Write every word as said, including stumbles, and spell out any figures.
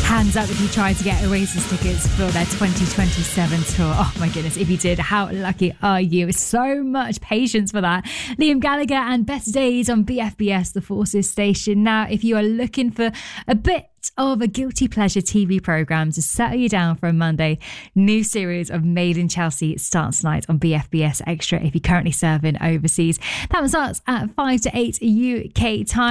Hands up if you tried to get Oasis tickets for their twenty twenty-seven tour. Oh my goodness, if you did, how lucky are you? So much patience for that. Liam Gallagher and Better Days on B F B S, the Forces station. Now, if you are looking for a bit of a guilty pleasure T V programme to settle you down for a Monday, new series of Made in Chelsea starts tonight on B F B S Extra if you're currently serving overseas. That one starts at five to eight U K time.